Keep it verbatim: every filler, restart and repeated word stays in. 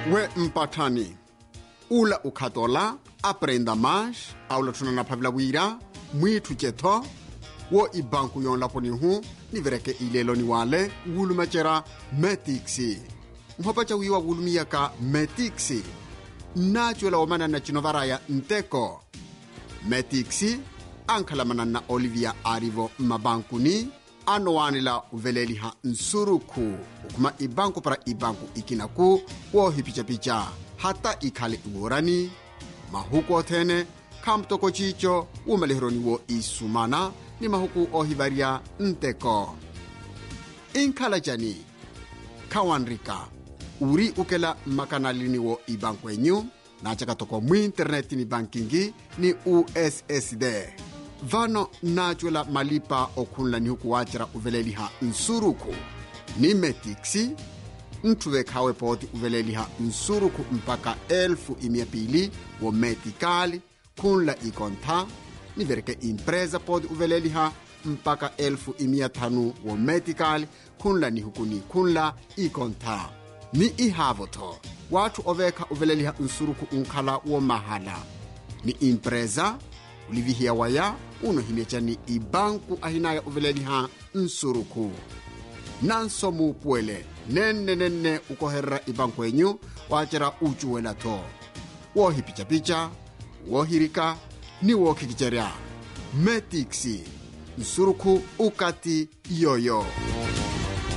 we mpatani ula ukhatola aprenda mais aula tunana pavla wira mwitu chetho wo ibanku yon laponihu ni vereke ilelo ni wale wulumachera metixi mhopacha wiwa wulumiyaka metixi nachuela wamana na chinovaraya nteko metixi ankhalamana na Olivia Arivo mabankuni anowanila uveleliha nsuruku ukuma ibanku para ibanku ikinaku wo hipicha-picha hata ikhale uorani mahuku othene khamtoko chicho umalihironi wo isumana ni mahuku ohivaria nteko inkhala jani kawanrika uri ukela makanalini wo ibanku enyu nachakatoko mu internet ni bankingi ni U S S D vano nachuela malipa okunla ni huku wachara uveleliha nsuruku ni metixi ntuwe kawe poti uveleliha nsuruku mpaka elfu imia pili wo metikali kunla ikonta ni verike impreza poti uveleliha mpaka elfu imia tanu wo metikali kunla ni huku ni kunla ikonta ni ihavoto watu oveka uveleliha nsuruku unkhala wo mahala ni impreza ulivihia waya unohimecha ni ibanku ahinaya uveleliha nsuruku nanso mupuele nenne nenne ukoherra ibanku enyu wachera uchuwela to wohi picha picha wohirika ni wokikicheria metixi nsuruku ukati yoyo.